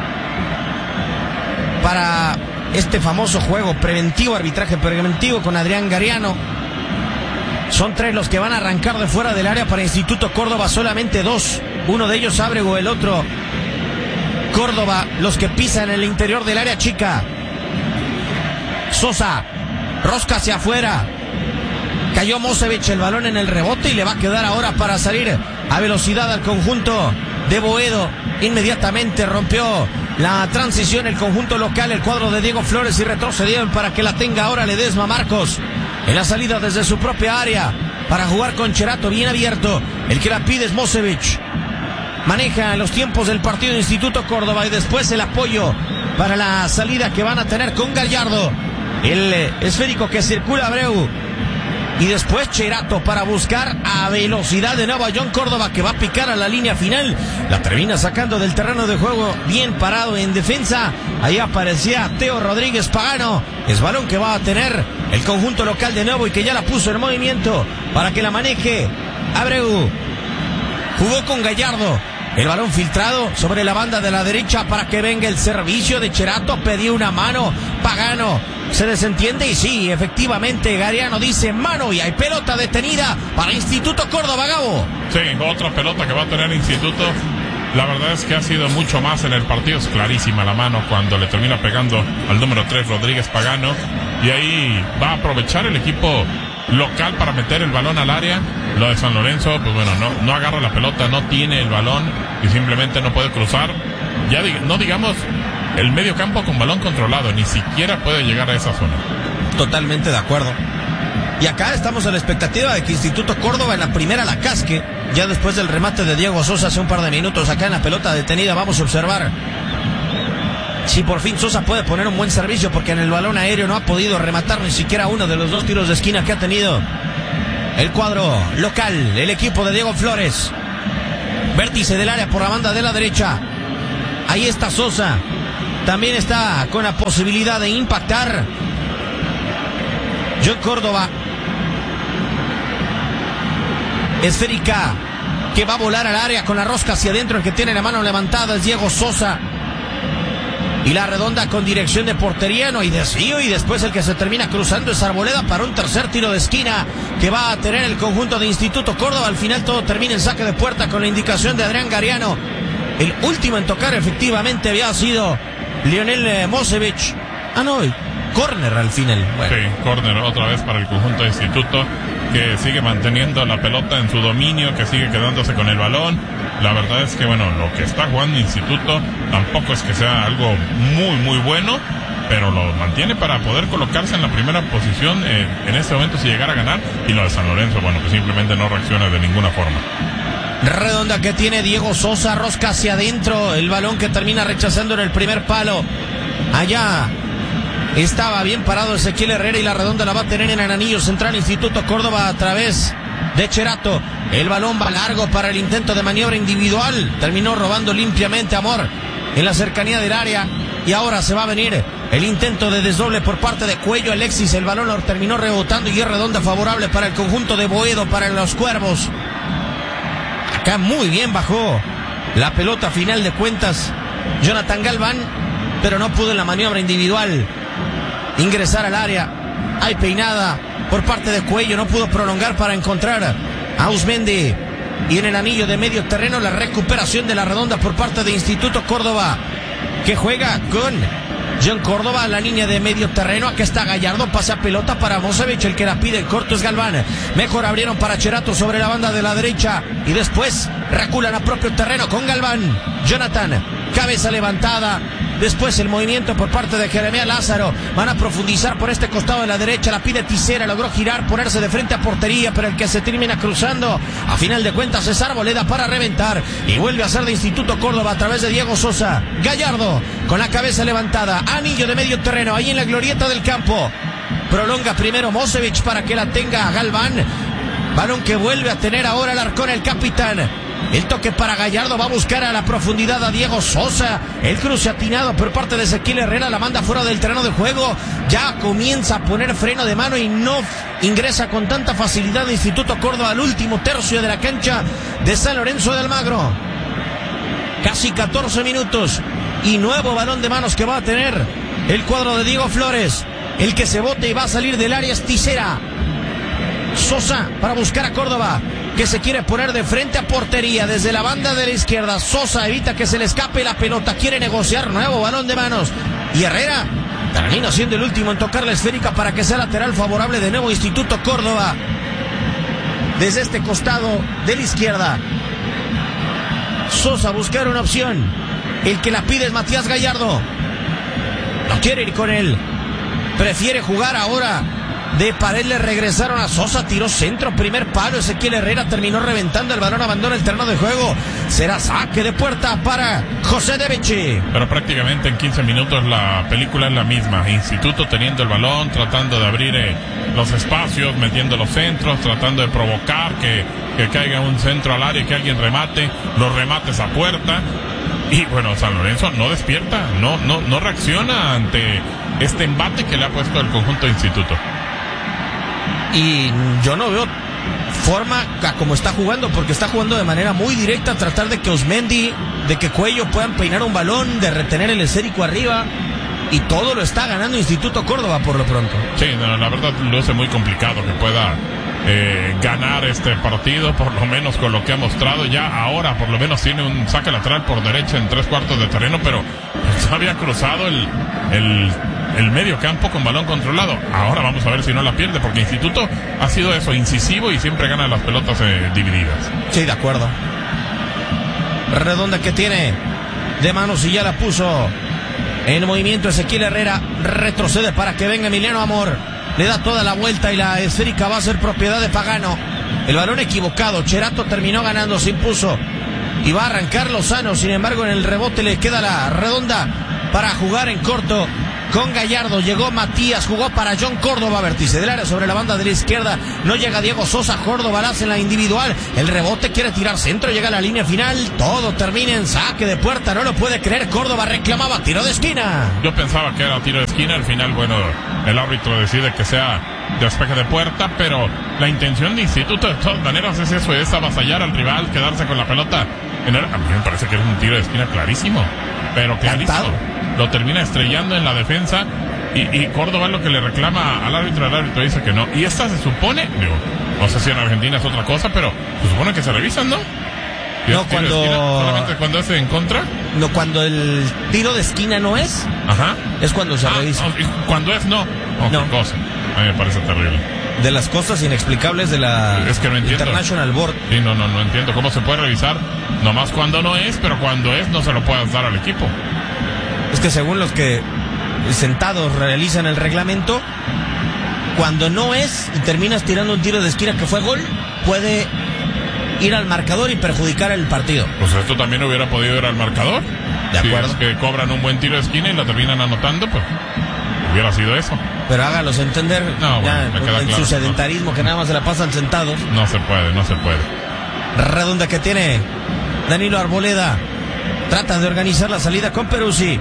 para este famoso juego preventivo, arbitraje preventivo con Adrián Gariano. Son 3 los que van a arrancar de fuera del área para Instituto Córdoba, solamente 2. Uno de ellos Abreu, el otro Córdoba, los que pisan en el interior del área chica. Sosa, rosca hacia afuera. Cayó Mosevic, el balón en el rebote y le va a quedar ahora para salir a velocidad al conjunto de Boedo. Inmediatamente rompió la transición el conjunto local, el cuadro de Diego Flores, y retrocedieron para que la tenga ahora Ledesma Marcos en la salida desde su propia área para jugar con Cerato bien abierto. El que la pide es Mosevic. Maneja los tiempos del partido de Instituto Córdoba y después el apoyo para la salida que van a tener con Gallardo. El esférico que circula Abreu. Y después Cerato para buscar a velocidad de nuevo a John Córdoba, que va a picar a la línea final. La termina sacando del terreno de juego, bien parado en defensa. Ahí aparecía Teo Rodríguez Pagano. Es balón que va a tener el conjunto local de nuevo y que ya la puso en movimiento para que la maneje Abreu. Jugó con Gallardo. El balón filtrado sobre la banda de la derecha para que venga el servicio de Cerato. Pedía una mano Pagano. Se desentiende y sí, efectivamente Gariano dice mano y hay pelota detenida para Instituto Córdoba, Gabo. Sí, otra pelota que va a tener Instituto. La verdad es que ha sido mucho más en el partido. Es clarísima la mano cuando le termina pegando al número 3 Rodríguez Pagano. Y ahí va a aprovechar el equipo local para meter el balón al área. Lo de San Lorenzo, pues bueno, no agarra la pelota, no tiene el balón y simplemente no puede cruzar. Ya no digamos el medio campo con balón controlado, ni siquiera puede llegar a esa zona. Totalmente de acuerdo. Y acá estamos a la expectativa de que Instituto Córdoba en la primera la casque. Ya después del remate de Diego Sosa hace un par de minutos, acá en la pelota detenida, vamos a observar si por fin Sosa puede poner un buen servicio, porque en el balón aéreo no ha podido rematar ni siquiera uno de los 2 tiros de esquina que ha tenido el cuadro local, el equipo de Diego Flores. Vértice del área por la banda de la derecha. Ahí está Sosa. También está con la posibilidad de impactar John Córdoba. Esférica que va a volar al área con la rosca hacia adentro. El que tiene la mano levantada es Diego Sosa. Y la redonda con dirección de portería, no hay desvío, y después el que se termina cruzando es Arboleda para un tercer tiro de esquina que va a tener el conjunto de Instituto Córdoba. Al final todo termina en saque de puerta con la indicación de Adrián Gariano. El último en tocar efectivamente había sido Lionel Mosevic. Córner al final. Bueno. Sí, córner otra vez para el conjunto de Instituto, que sigue manteniendo la pelota en su dominio, que sigue quedándose con el balón. La verdad es que, bueno, lo que está jugando Instituto tampoco es que sea algo muy bueno, pero lo mantiene para poder colocarse en la primera posición en este momento si llegara a ganar. Y lo de San Lorenzo, bueno, que simplemente no reacciona de ninguna forma. Redonda que tiene Diego Sosa, rosca hacia adentro, el balón que termina rechazando en el primer palo. Allá estaba bien parado Ezequiel Herrera, y la redonda la va a tener en el anillo central Instituto Córdoba a través de Cherato. El balón va largo para el intento de maniobra individual. Terminó robando limpiamente Amor en la cercanía del área. Y ahora se va a venir el intento de desdoble por parte de Cuello. Alexis, el balón lo terminó rebotando y es redonda favorable para el conjunto de Boedo, para los Cuervos. Acá muy bien bajó la pelota, a final de cuentas Jonathan Galván, pero no pudo en la maniobra individual ingresar al área. Hay peinada por parte de Cuello, no pudo prolongar para encontrar a Usmendi. Y en el anillo de medio terreno la recuperación de la redonda por parte de Instituto Córdoba, que juega con John Córdoba a la línea de medio terreno. Aquí está Gallardo, pasa pelota para Mosevic, el que la pide, el corto es Galván. Mejor abrieron para Cherato sobre la banda de la derecha, y después reculan a propio terreno con Galván. Jonathan, cabeza levantada. Después el movimiento por parte de Jeremías Lázaro. Van a profundizar por este costado de la derecha. La pide Tisera, logró girar, ponerse de frente a portería, pero el que se termina cruzando a final de cuentas es Arboleda para reventar. Y vuelve a ser de Instituto Córdoba a través de Diego Sosa. Gallardo con la cabeza levantada. Anillo de medio terreno, ahí en la glorieta del campo. Prolonga primero Mosevic para que la tenga Galván. Balón que vuelve a tener ahora Alarcón, el capitán. El toque para Gallardo, va a buscar a la profundidad a Diego Sosa. El cruce atinado por parte de Ezequiel Herrera, la manda fuera del terreno de juego. Ya comienza a poner freno de mano y no ingresa con tanta facilidad de Instituto Córdoba al último tercio de la cancha de San Lorenzo de Almagro. Casi 14 minutos y nuevo balón de manos que va a tener el cuadro de Diego Flores. El que se bote y va a salir del área es Tisera. Sosa para buscar a Córdoba, que se quiere poner de frente a portería desde la banda de la izquierda. Sosa evita que se le escape la pelota, quiere negociar, nuevo balón de manos. Y Herrera termina siendo el último en tocar la esférica para que sea lateral favorable de nuevo Instituto Córdoba. Desde este costado de la izquierda, Sosa buscar una opción. El que la pide es Matías Gallardo. No quiere ir con él, prefiere jugar ahora. De pared le regresaron a Sosa, tiró centro, primer palo, Ezequiel Herrera terminó reventando el balón, abandona el terreno de juego. Será saque de puerta para José Devechi. Pero prácticamente en 15 minutos la película es la misma. Instituto teniendo el balón, tratando de abrir los espacios, metiendo los centros, tratando de provocar que caiga un centro al área y que alguien remate, los remates a puerta. Y bueno, San Lorenzo no despierta, no reacciona ante este embate que le ha puesto el conjunto de Instituto. Y yo no veo forma a como está jugando, porque está jugando de manera muy directa, tratar de que Osmendi, de que Cuello puedan peinar un balón, de retener el esférico arriba, y todo lo está ganando Instituto Córdoba por lo pronto. Sí, no, la verdad luce muy complicado que pueda ganar este partido, por lo menos con lo que ha mostrado. Ya ahora por lo menos tiene un saque lateral por derecha en 3/4 de terreno, pero pues había cruzado el medio campo con balón controlado. Ahora vamos a ver si no la pierde, porque Instituto ha sido eso, incisivo, y siempre gana las pelotas divididas. Sí, de acuerdo. Redonda que tiene de manos y ya la puso en movimiento Ezequiel Herrera. Retrocede para que venga Emiliano Amor. Le da toda la vuelta y la esférica va a ser propiedad de Pagano. El balón equivocado. Cherato terminó ganando, se impuso. Y va a arrancar Lozano. Sin embargo, en el rebote le queda la redonda para jugar en corto con Gallardo. Llegó Matías, jugó para John Córdoba, vértice del área sobre la banda de la izquierda. No llega Diego Sosa, Córdoba la hace en la individual. El rebote, quiere tirar centro, llega a la línea final. Todo termina en saque de puerta, no lo puede creer. Córdoba reclamaba tiro de esquina. Yo pensaba que era tiro de esquina, al final, bueno, el árbitro decide que sea despeje de puerta, pero la intención de Instituto de todas maneras es eso, es avasallar al rival, quedarse con la pelota. A mí me parece que es un tiro de esquina clarísimo, pero clarísimo. ¿Cantado? Lo termina estrellando en la defensa y Córdoba lo que le reclama al árbitro, el árbitro dice que no. Y esta se supone, no sé si en Argentina es otra cosa, pero se supone que se revisan, ¿no? No, cuando... solamente cuando es en contra. No, cuando el tiro de esquina no es. Ajá. Es cuando se revisa. Cuando es no. No. Qué cosa. A mí me parece terrible. De las cosas inexplicables de la Es que no entiendo. International Board. Sí, no entiendo cómo se puede revisar nomás cuando no es, pero cuando es no se lo puedes dar al equipo. Es que según los que sentados realizan el reglamento, cuando no es y terminas tirando un tiro de esquina que fue gol, puede ir al marcador y perjudicar el partido. Pues esto también hubiera podido ir al marcador. De acuerdo. Si es que cobran un buen tiro de esquina y la terminan anotando, pues hubiera sido eso. Pero hágalos entender, No, ya bueno, me queda en claro, su sedentarismo que nada más se la pasan sentados. No se puede. Redonda que tiene Danilo Arboleda. Trata de organizar la salida con Peruzzi.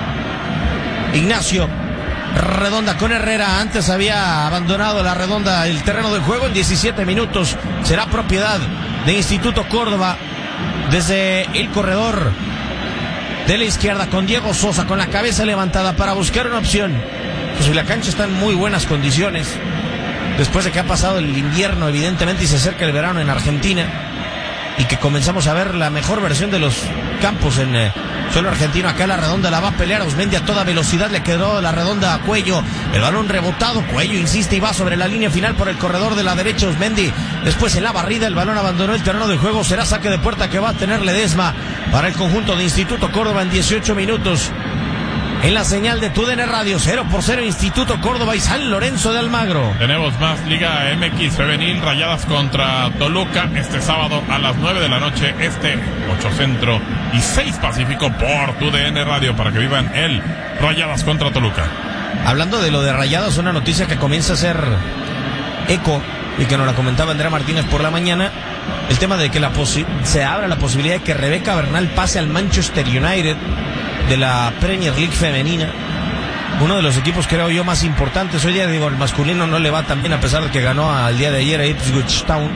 Ignacio. Redonda con Herrera. Antes había abandonado la Redonda el terreno del juego en 17 minutos. Será propiedad de Instituto Córdoba desde el corredor de la izquierda con Diego Sosa con la cabeza levantada para buscar una opción. Pues la cancha está en muy buenas condiciones después de que ha pasado el invierno evidentemente y se acerca el verano en Argentina y que comenzamos a ver la mejor versión de los campos en suelo argentino. Acá la Redonda la va a pelear Ausmendi a toda velocidad, le quedó la Redonda a Cuello, el balón rebotado, Cuello insiste y va sobre la línea final por el corredor de la derecha. Ausmendi después en la barrida, el balón abandonó el terreno de juego, será saque de puerta que va a tener Ledesma para el conjunto de Instituto Córdoba en 18 minutos. En la señal de TUDN Radio, 0-0 Instituto Córdoba y San Lorenzo de Almagro. Tenemos más Liga MX Femenil, Rayadas contra Toluca este sábado a las 9 de la noche, 8 Centro y 6 Pacífico por TUDN Radio para que vivan el Rayadas contra Toluca. Hablando de lo de Rayadas, una noticia que comienza a ser eco y que nos la comentaba Andrea Martínez por la mañana, el tema de que se abra la posibilidad de que Rebeca Bernal pase al Manchester United de la Premier League femenina, uno de los equipos creo yo más importantes. Hoy día digo, el masculino no le va tan bien a pesar de que ganó al día de ayer a Ipswich Town,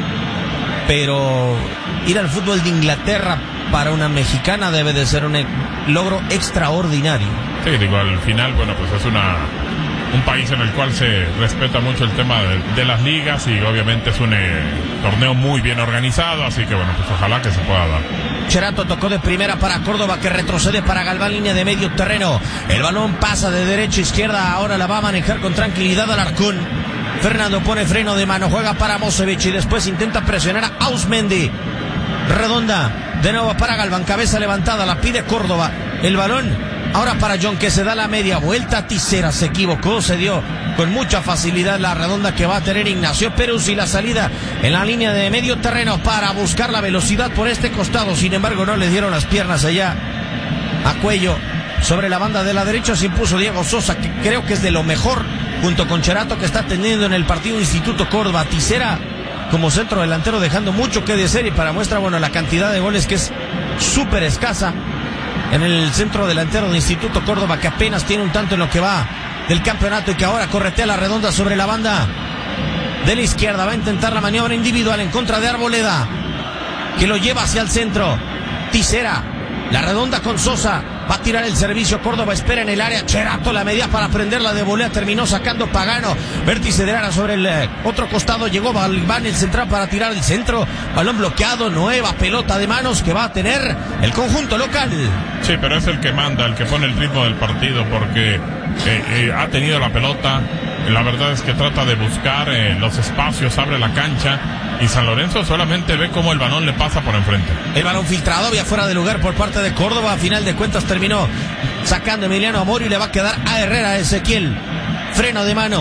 pero ir al fútbol de Inglaterra para una mexicana debe de ser un logro extraordinario. Sí, digo, al final, bueno, pues es un país en el cual se respeta mucho el tema de las ligas y obviamente es un torneo muy bien organizado, así que bueno, pues ojalá que se pueda dar. Cherato tocó de primera para Córdoba que retrocede para Galván, línea de medio terreno. El balón pasa de derecha a izquierda, ahora la va a manejar con tranquilidad Alarcón. Fernando pone freno de mano, juega para Mosevich y después intenta presionar a Ausmendi. Redonda, de nuevo para Galván, cabeza levantada, la pide Córdoba. El balón ahora para John que se da la media vuelta. Tisera se equivocó, se dio con mucha facilidad la Redonda que va a tener Ignacio Peruzzi. La salida en la línea de medio terreno para buscar la velocidad por este costado, sin embargo no le dieron las piernas allá a Cuello. Sobre la banda de la derecha se impuso Diego Sosa, que creo que es de lo mejor junto con Cherato que está teniendo en el partido Instituto Córdoba. Tisera como centro delantero dejando mucho que desear y para muestra, bueno, la cantidad de goles que es súper escasa en el centro delantero de Instituto Córdoba, que apenas tiene un tanto en lo que va del campeonato y que ahora corretea la Redonda sobre la banda de la izquierda. Va a intentar la maniobra individual en contra de Arboleda, que lo lleva hacia el centro. Tisera, la Redonda con Sosa, va a tirar el servicio. Córdoba espera en el área. Cherato la media para prenderla de volea, terminó sacando Pagano. Vértice de área sobre el otro costado, llegó Balván el central para tirar el centro. Balón bloqueado, nueva pelota de manos que va a tener el conjunto local. Sí, pero es el que manda, el que pone el ritmo del partido porque ha tenido la pelota. La verdad es que trata de buscar los espacios, abre la cancha y San Lorenzo solamente ve cómo el balón le pasa por enfrente. El balón filtrado, había fuera de lugar por parte de Córdoba. A final de cuentas terminó sacando Emiliano Amor y le va a quedar a Herrera. Ezequiel, freno de mano.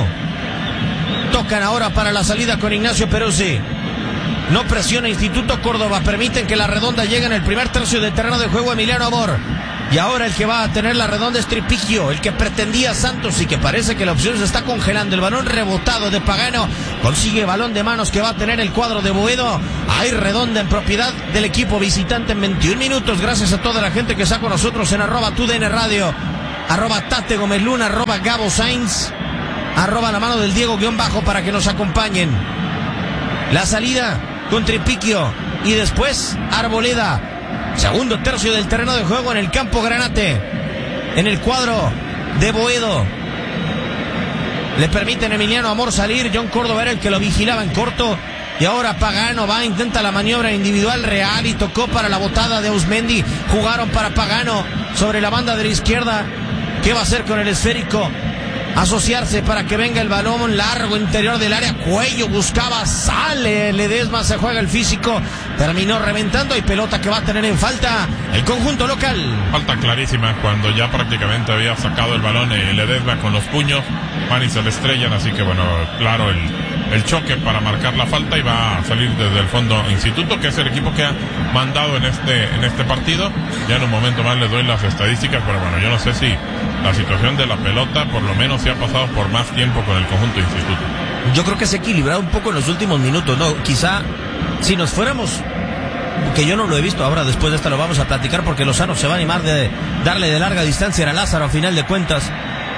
Tocan ahora para la salida con Ignacio Peruzzi. No presiona Instituto Córdoba, permiten que la Redonda llegue en el primer tercio del terreno de juego. Emiliano Amor Y ahora el que va a tener la redonda es Tripiquio, el que pretendía Santos y que parece que la opción se está congelando. El balón rebotado de Pagano, consigue balón de manos que va a tener el cuadro de Boedo. Hay redonda en propiedad del equipo visitante en 21 minutos. Gracias a toda la gente que está con nosotros en @TUDN Radio, @Tate Gómez Luna, @Gabo Sainz, @La Mano del Diego _ para que nos acompañen. La salida con Tripiquio y después Arboleda. Segundo tercio del terreno de juego en el campo Granate. En el cuadro de Boedo. Le permiten a Emiliano Amor salir. John Córdoba era el que lo vigilaba en corto. Y ahora Pagano va, intenta la maniobra individual real y tocó para la botada de Ausmendi. Jugaron para Pagano sobre la banda de la izquierda. ¿Qué va a hacer con el esférico? Asociarse para que venga el balón largo interior del área. Cuello buscaba, sale Ledesma, se juega el físico, terminó reventando y pelota que va a tener en falta el conjunto local. Falta clarísima cuando ya prácticamente había sacado el balón Ledesma con los puños, van y se le estrellan, así que bueno, claro, el choque para marcar la falta y va a salir desde el fondo Instituto, que es el equipo que ha mandado en este partido. Ya en un momento más les doy las estadísticas, pero bueno, yo no sé si la situación de la pelota por lo menos se ha pasado por más tiempo con el conjunto Instituto. Yo creo que se ha equilibrado un poco en los últimos minutos, ¿no? Quizá si nos fuéramos, que yo no lo he visto, ahora después de esta lo vamos a platicar porque Lozano se va a animar de darle de larga distancia a Lázaro a final de cuentas.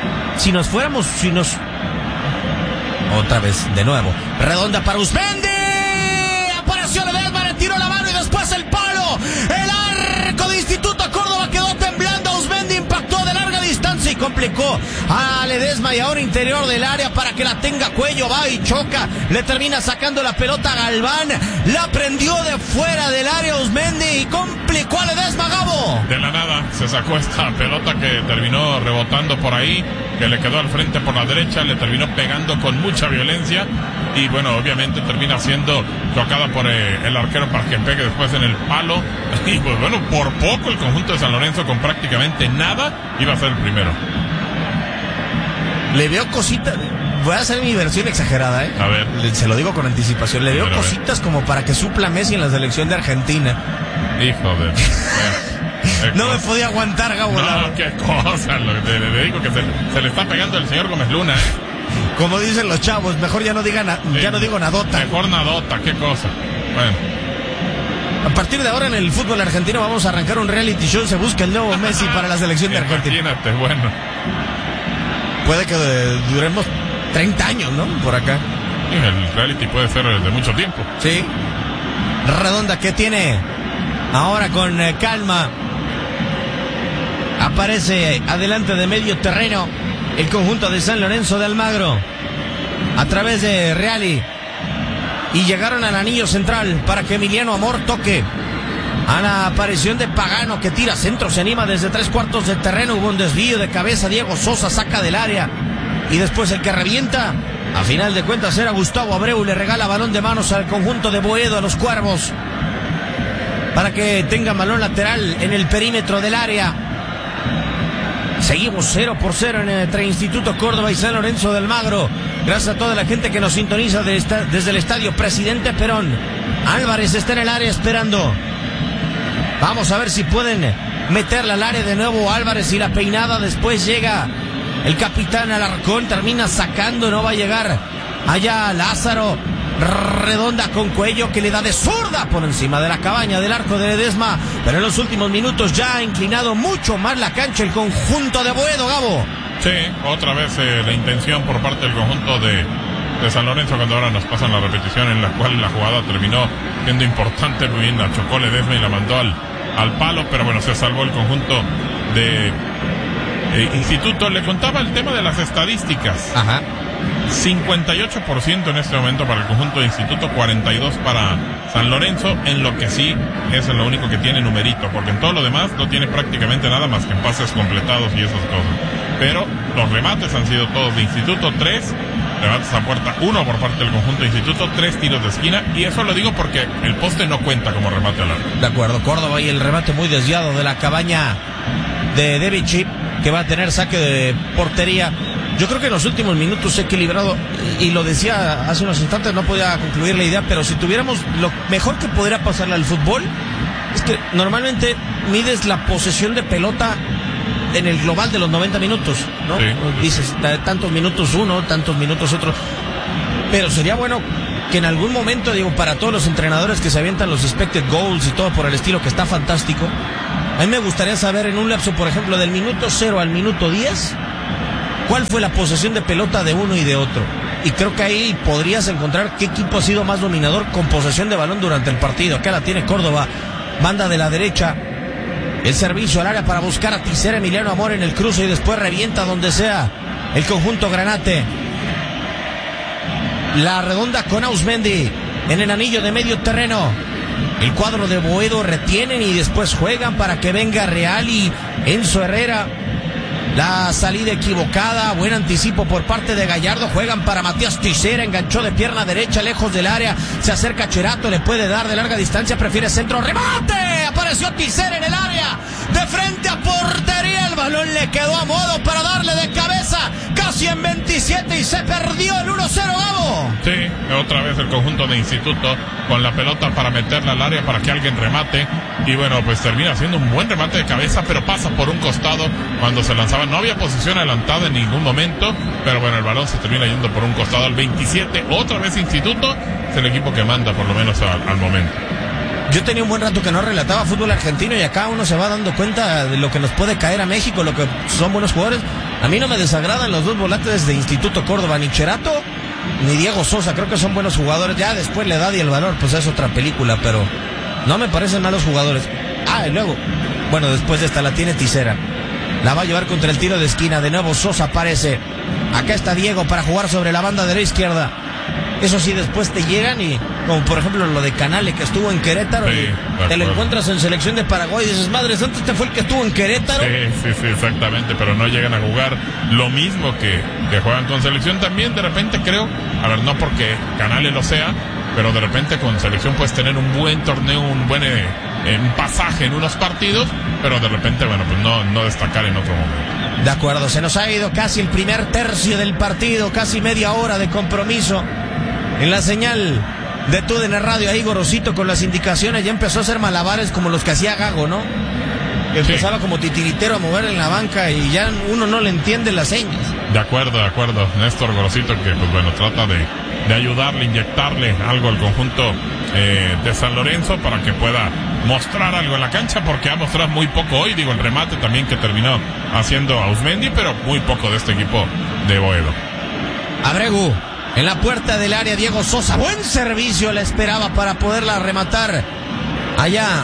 Otra vez, de nuevo. Redonda para Uzmendi. Apareció Ledesma, le tiró la mano y después el palo. El arco de Instituto Córdoba quedó temblando. Uzmendi impactó de larga distancia y complicó a Ledesma. Y ahora interior del área para que la tenga Cuello. Va y choca. Le termina sacando la pelota a Galván. La prendió de fuera del área Uzmendi y complicó a Ledesma, Gabo. De la nada se sacó esta pelota que terminó rebotando por ahí, que le quedó al frente por la derecha, le terminó pegando con mucha violencia y bueno, obviamente termina siendo tocada por el arquero para que pegue después en el palo y pues bueno, por poco el conjunto de San Lorenzo con prácticamente nada iba a ser el primero. Le veo cositas, voy a hacer mi versión exagerada, A ver. Se lo digo con anticipación, le veo cositas como para que supla Messi en la selección de Argentina. Hijo de... No me podía aguantar, Gabo. No, qué cosa, le digo que se le está pegando el señor Gómez Luna. Como dicen los chavos, mejor ya no digo nadota. Mejor nadota, qué cosa. Bueno. A partir de ahora en el fútbol argentino vamos a arrancar un reality show, se busca el nuevo Messi para la selección de Argentina. Imagínate, bueno. Puede que duremos 30 años, ¿no? Por acá. Sí, el reality puede ser de mucho tiempo. Sí. Redonda que tiene ahora con calma. Aparece adelante de medio terreno el conjunto de San Lorenzo de Almagro a través de Reali y llegaron al anillo central para que Emiliano Amor toque a la aparición de Pagano que tira centro, se anima desde 3/4 de terreno, hubo un desvío de cabeza, Diego Sosa saca del área y después el que revienta a final de cuentas era Gustavo Abreu, le regala balón de manos al conjunto de Boedo, a los Cuervos, para que tenga balón lateral en el perímetro del área. Seguimos 0-0 entre Instituto Córdoba y San Lorenzo del Almagro. Gracias a toda la gente que nos sintoniza desde el estadio Presidente Perón. Álvarez está en el área esperando. Vamos a ver si pueden meterla al área de nuevo Álvarez y la peinada. Después llega el capitán Alarcón, termina sacando, no va a llegar allá Lázaro. Redonda con Cuello que le da de zurda por encima de la cabaña del arco de Ledesma, pero en los últimos minutos ya ha inclinado mucho más la cancha el conjunto de Boedo, Gabo. Sí, otra vez la intención por parte del conjunto de San Lorenzo, cuando ahora nos pasan la repetición en la cual la jugada terminó siendo importante, muy bien, la chocó Ledesma y la mandó al palo, pero bueno, se salvó el conjunto de Instituto. Le contaba el tema de las estadísticas. Ajá. 58% en este momento para el conjunto de Instituto, 42% para San Lorenzo, en lo que sí es lo único que tiene numerito, porque en todo lo demás no tiene prácticamente nada más que en pases completados y esas cosas. Pero los remates han sido todos de Instituto, 3 remates a puerta, 1 por parte del conjunto de Instituto, 3 tiros de esquina, y eso lo digo porque el poste no cuenta como remate al arco. De acuerdo, Córdoba y el remate muy desviado de la cabaña de David Chip, que va a tener saque de portería. Yo creo que en los últimos minutos se ha equilibrado, y lo decía hace unos instantes, no podía concluir la idea, pero si tuviéramos lo mejor que podría pasarle al fútbol, Es que normalmente mides la posesión de pelota en el global de los 90 minutos, ¿no? Sí. Dices, tantos minutos uno, tantos minutos otro. Pero sería bueno que en algún momento, digo, para todos los entrenadores que se avientan los expected goals y todo por el estilo, que está fantástico, a mí me gustaría saber en un lapso, por ejemplo, del minuto 0 al minuto 10, cuál fue la posesión de pelota de uno y de otro. Y creo que ahí podrías encontrar qué equipo ha sido más dominador con posesión de balón durante el partido. Acá la tiene Córdoba, banda de la derecha. El servicio al área para buscar a Tisera, Emiliano Amor en el cruce y después revienta donde sea el conjunto Granate. La redonda con Ausmendi en el anillo de medio terreno. El cuadro de Boedo retienen y después juegan para que venga Real y Enzo Herrera. La salida equivocada, buen anticipo por parte de Gallardo, juegan para Matías Tisera, enganchó de pierna derecha lejos del área, se acerca Cherato, le puede dar de larga distancia, prefiere centro, remate, apareció Tisera en el área, de frente a portería, el balón le quedó a modo para darle de cabeza, casi en 27 y se perdió el 1-0, Gabo. Sí, otra vez el conjunto de Instituto con la pelota para meterla al área para que alguien remate, y bueno, pues termina haciendo un buen remate de cabeza, pero pasa por un costado cuando se lanzaba. No había posición adelantada en ningún momento, pero bueno, el balón se termina yendo por un costado al 27. Otra vez Instituto es el equipo que manda, por lo menos al momento. Yo tenía un buen rato que no relataba fútbol argentino y acá uno se va dando cuenta de lo que nos puede caer a México, lo que son buenos jugadores. A mí no me desagradan los dos volantes de Instituto Córdoba, ni Cherato ni Diego Sosa, creo que son buenos jugadores. Ya después la edad y el valor, pues es otra película, pero no me parecen malos jugadores. Y luego, bueno, después de esta la tiene Tisera. La va a llevar contra el tiro de esquina. De nuevo Sosa aparece. Acá está Diego para jugar sobre la banda de la izquierda. Eso sí, después te llegan y, como por ejemplo lo de Canale, que estuvo en Querétaro, sí, y te lo encuentras en selección de Paraguay y dices, madre santa, este fue el que estuvo en Querétaro. Sí, exactamente, pero no llegan a jugar lo mismo que juegan con selección. También de repente creo, a ver, no porque Canale lo sea, pero de repente con selección puedes tener un buen torneo, un buen pasaje en unos partidos, pero de repente, bueno, pues no destacar en otro momento. De acuerdo, se nos ha ido casi el primer tercio del partido, casi media hora de compromiso. En la señal de TUDN Radio, ahí Gorosito con las indicaciones ya empezó a hacer malabares como los que hacía Gago, ¿no? Empezaba como titiritero a mover en la banca y ya uno no le entiende las señas. De acuerdo. Néstor Gorosito, que pues bueno, trata de ayudarle, inyectarle algo al conjunto de San Lorenzo para que pueda mostrar algo en la cancha, porque ha mostrado muy poco hoy. Digo, el remate también que terminó haciendo Ausmendi, pero muy poco de este equipo de Boedo. Abregu en la puerta del área, Diego Sosa, buen servicio la esperaba para poderla rematar allá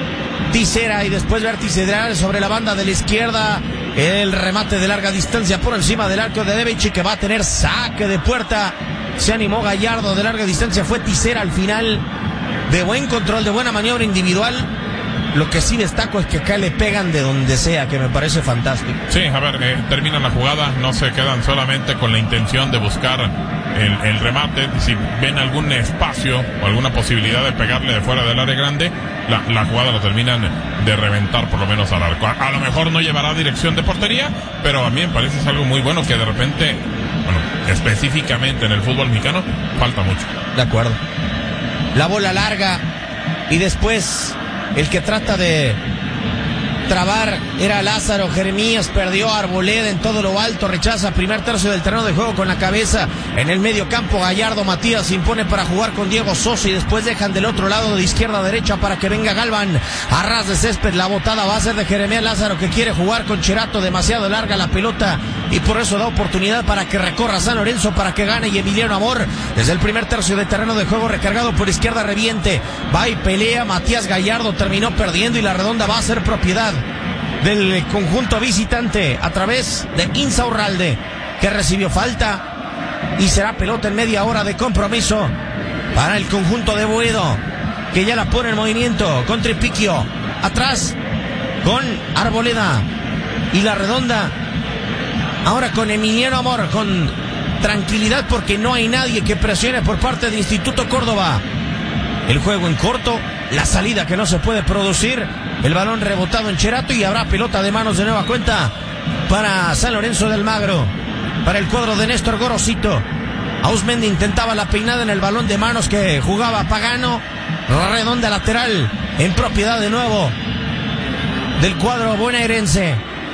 Tisera y después ver Tisera sobre la banda de la izquierda, el remate de larga distancia por encima del arco de Devichi, que va a tener saque de puerta. Se animó Gallardo, de larga distancia fue Tisera al final, de buen control, de buena maniobra individual. Lo que sí destaco es que acá le pegan de donde sea, que me parece fantástico. Sí, a ver, terminan la jugada, no se quedan solamente con la intención de buscar el remate. Si ven algún espacio o alguna posibilidad de pegarle de fuera del área grande, la jugada lo terminan de reventar por lo menos al arco. A lo mejor no llevará dirección de portería, pero a mí me parece es algo muy bueno que de repente, bueno, específicamente en el fútbol mexicano, falta mucho. De acuerdo. La bola larga y después el que trata de trabar era Lázaro. Jeremías perdió a Arboleda en todo lo alto, rechaza primer tercio del terreno de juego con la cabeza en el medio campo. Gallardo Matías se impone para jugar con Diego Sosa y después dejan del otro lado de izquierda a derecha para que venga Galván a ras de césped. La botada va a ser de Jeremías Lázaro, que quiere jugar con Cherato, demasiado larga la pelota y por eso da oportunidad para que recorra San Lorenzo para que gane, y Emiliano Amor desde el primer tercio de terreno de juego recargado por izquierda reviente, va y pelea. Matías Gallardo terminó perdiendo y la redonda va a ser propiedad del conjunto visitante a través de Insaurralde, que recibió falta y será pelota en media hora de compromiso para el conjunto de Boedo, que ya la pone en movimiento con Tripiquio atrás con Arboleda y la redonda ahora con Emiliano Amor, con tranquilidad porque no hay nadie que presione por parte de Instituto Córdoba. El juego en corto, la salida que no se puede producir, el balón rebotado en Cherato y habrá pelota de manos de nueva cuenta para San Lorenzo del Magro, para el cuadro de Néstor Gorosito. Ausmendi intentaba la peinada en el balón de manos que jugaba Pagano, Redonda lateral en propiedad de nuevo del cuadro bonaerense.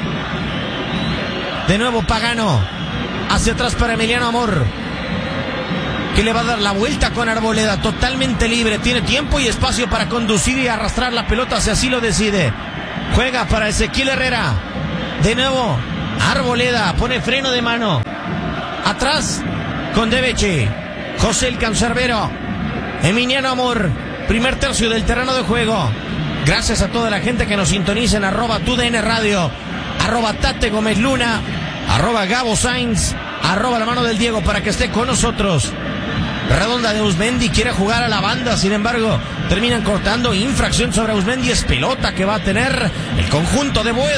De nuevo Pagano. Hacia atrás para Emiliano Amor, que le va a dar la vuelta con Arboleda, totalmente libre, tiene tiempo y espacio para conducir y arrastrar la pelota si así lo decide. Juega para Ezequiel Herrera, de nuevo Arboleda, pone freno de mano, atrás con Debeche, José el Cancerbero, Emiliano Amor, primer tercio del terreno de juego. Gracias a toda la gente que nos sintoniza en @TUDN Radio, @Tate Gómez Luna, @Gabo Sainz, @La Mano del Diego, para que esté con nosotros. Redonda de Auzmendi, quiere jugar a la banda, sin embargo terminan cortando. Infracción sobre Auzmendi, es pelota que va a tener el conjunto de Boedo.